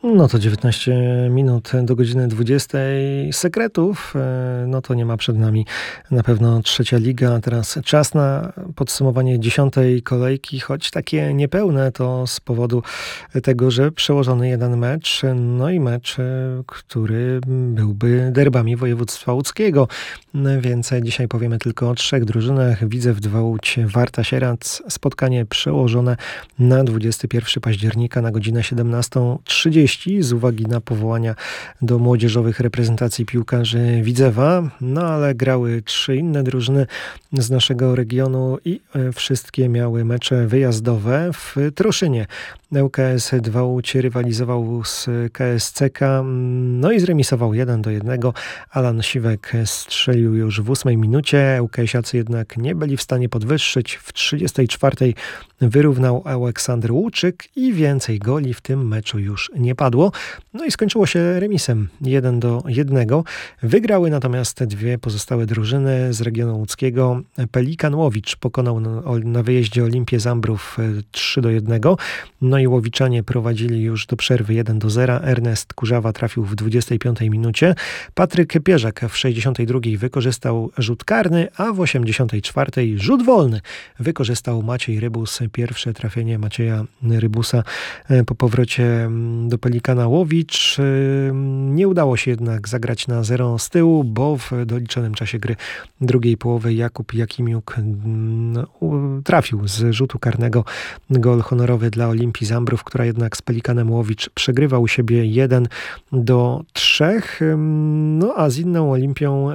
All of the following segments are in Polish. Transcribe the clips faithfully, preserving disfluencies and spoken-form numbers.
No to dziewiętnaście minut do godziny dwudziestej. Sekretów, no to nie ma przed nami na pewno trzecia liga. Teraz czas na podsumowanie dziesiątej kolejki, choć takie niepełne to z powodu tego, że przełożony jeden mecz, no i mecz, który byłby derbami województwa łódzkiego. Więc dzisiaj powiemy tylko o trzech drużynach. Widzew dwa Łódź, Warta Sierac. Spotkanie przełożone na dwudziestego pierwszego października na godzinę siedemnastą trzydzieści z uwagi na powołania do młodzieżowych reprezentacji piłkarzy Widzewa. No ale grały trzy inne drużyny z naszego regionu i wszystkie miały mecze wyjazdowe. W Troszynie L K S dwa Łódź rywalizował z K S C K, no i zremisował jeden do jednego. Alan Siwek strzelił już w ósmej minucie. ŁKS-iacy jednak nie byli w stanie podwyższyć. W trzydziestej czwartej wyrównał Aleksander Łuczyk i więcej goli w tym meczu już nie padło. No i skończyło się remisem jeden do jednego. Wygrały natomiast dwie pozostałe drużyny z regionu łódzkiego. Pelikan Łowicz pokonał na, na wyjeździe Olimpię Zambrów trzy do jednego. No i Łowiczanie prowadzili już do przerwy jeden do zera. Ernest Kurzawa trafił w dwudziestej piątej minucie. Patryk Pierzak w sześćdziesiątej drugiej wykorzystał rzut karny, a w osiemdziesiątej czwartej rzut wolny wykorzystał Maciej Rybus. Pierwsze trafienie Macieja Rybusa po powrocie do Pelikana Łowicz. Nie udało się jednak zagrać na zero z tyłu, bo w doliczonym czasie gry drugiej połowy Jakub Jakimiuk trafił z rzutu karnego gol honorowy dla Olimpii Zambrów, która jednak z Pelikanem Łowicz przegrywa u siebie jeden do trzech. No a z inną Olimpią,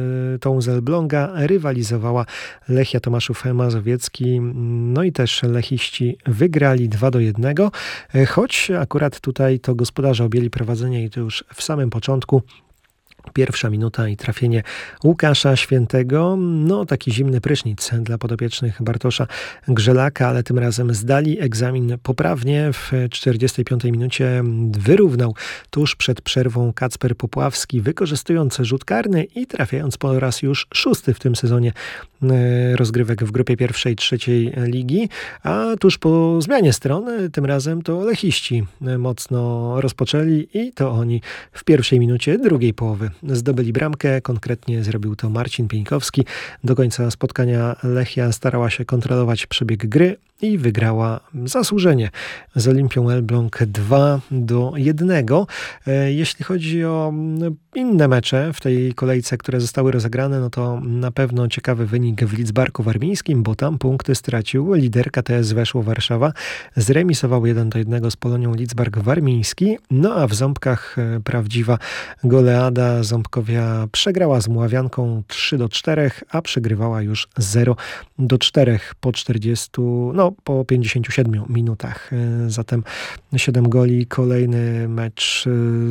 tą z Elbląga, rywalizowała Lechia Tomaszów Mazowiecki. No i też lechiści wygrali dwa do jednego, choć akurat tutaj to gospodarze objęli prowadzenie i to już w samym początku. Pierwsza minuta i trafienie Łukasza Świętego. No taki zimny prysznic dla podopiecznych Bartosza Grzelaka, ale tym razem zdali egzamin poprawnie. W czterdziestej piątej minucie wyrównał tuż przed przerwą Kacper Popławski, wykorzystując rzut karny i trafiając po raz już szósty w tym sezonie rozgrywek w grupie pierwszej, trzeciej ligi. A tuż po zmianie strony, tym razem to lechiści mocno rozpoczęli i to oni w pierwszej minucie drugiej połowy zdobyli bramkę, konkretnie zrobił to Marcin Pieńkowski. Do końca spotkania Lechia starała się kontrolować przebieg gry i wygrała zasłużenie z Olimpią Elbląg dwa do jednego. Jeśli chodzi o inne mecze w tej kolejce, które zostały rozegrane, no to na pewno ciekawy wynik w Lidzbarku Warmińskim, bo tam punkty stracił lider K T S Weszło Warszawa. Zremisował jeden do jednego z Polonią Lidzbark Warmiński. No a w Ząbkach prawdziwa goleada. Ząbkowia przegrała z Mławianką trzy do czterech, a przegrywała już zero do czterech po czterdziestu, no po pięćdziesięciu siedmiu minutach. Zatem siedem goli, kolejny mecz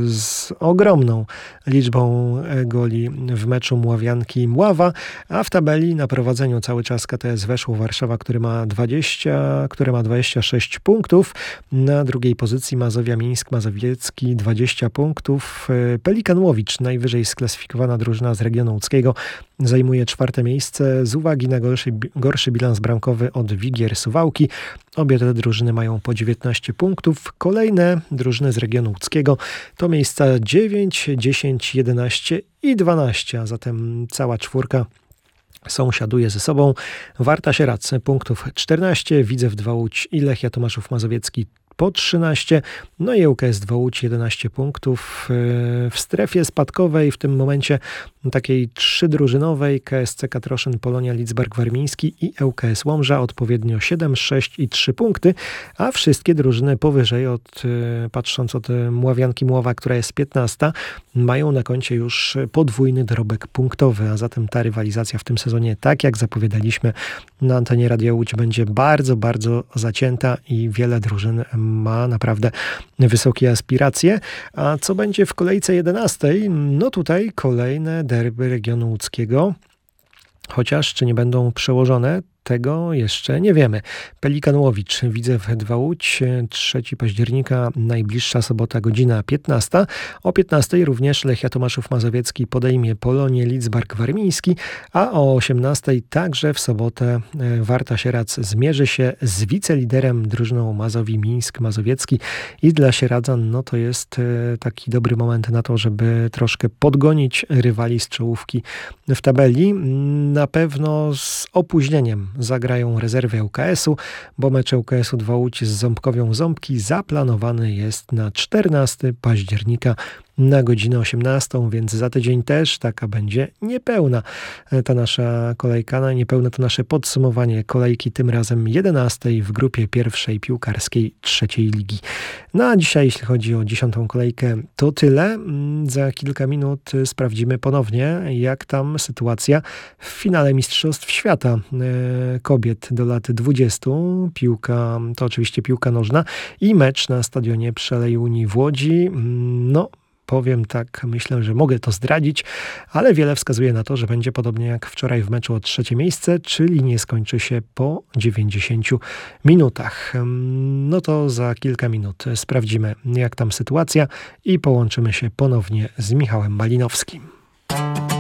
z ogromną liczbą goli w meczu Mławianki Mława, a w tabeli na prowadzeniu cały czas K T S Weszło Warszawa, który ma dwadzieścia, który ma dwadzieścia sześć punktów. Na drugiej pozycji Mazowia Mińsk Mazowiecki dwadzieścia punktów. Pelikan Łowicz, najwyżej sklasyfikowana drużyna z regionu łódzkiego, zajmuje czwarte miejsce z uwagi na gorszy, gorszy bilans bramkowy od Wigier Suwałki. Obie te drużyny mają po dziewiętnaście punktów. Kolejne drużyny z regionu łódzkiego to miejsca dziewięć, dziesięć, jedenaście i dwanaście, a zatem cała czwórka sąsiaduje ze sobą. Warta Sierac punktów czternaście, Widzew dwa Łódź i Lechia Tomaszów Mazowiecki po trzynaście, no i ŁKS dwa Łódź jedenaście punktów. W strefie spadkowej w tym momencie takiej trzydrużynowej K S C K Troszyn, Polonia Lidzbark Warmiński i ŁKS Łomża odpowiednio siedem, sześć i trzy punkty, a wszystkie drużyny powyżej, od, patrząc od Mławianki Mława, która jest piętnasta, mają na koncie już podwójny dorobek punktowy, a zatem ta rywalizacja w tym sezonie, tak jak zapowiadaliśmy na antenie Radia Łódź, będzie bardzo, bardzo zacięta i wiele drużyn ma naprawdę wysokie aspiracje. A co będzie w kolejce jedenastej? No tutaj kolejne derby regionu łódzkiego. Chociaż czy nie będą przełożone, Tego jeszcze nie wiemy. Pelikan Łowicz, Widzew dwa Łódź, trzeciego października, najbliższa sobota, godzina piętnasta. O piętnastej również Lechia Tomaszów Mazowiecki podejmie Polonię Lidzbark Warmiński, a o osiemnastej także w sobotę Warta Sierac zmierzy się z wiceliderem drużyną Mazowi Mińsk Mazowiecki i dla Sieradzan no to jest taki dobry moment na to, żeby troszkę podgonić rywali z czołówki w tabeli. Na pewno z opóźnieniem zagrają rezerwy ŁKS-u, bo mecz ŁKS-u dwa Łódź z Ząbkowią Ząbki zaplanowany jest na czternastego października na godzinę osiemnastą, więc za tydzień też taka będzie niepełna ta nasza kolejka, niepełne to nasze podsumowanie kolejki, tym razem jedenastej w grupie pierwszej piłkarskiej trzeciej ligi. No a dzisiaj, jeśli chodzi o dziesiątą kolejkę, to tyle. Za kilka minut sprawdzimy ponownie, jak tam sytuacja w finale Mistrzostw Świata kobiet do lat dwudziestu. Piłka, to oczywiście piłka nożna i mecz na stadionie Przelej Unii w Łodzi. No, powiem tak, myślę, że mogę to zdradzić, ale wiele wskazuje na to, że będzie podobnie jak wczoraj w meczu o trzecie miejsce, czyli nie skończy się po dziewięćdziesięciu minutach. No to za kilka minut sprawdzimy, jak tam sytuacja i połączymy się ponownie z Michałem Malinowskim.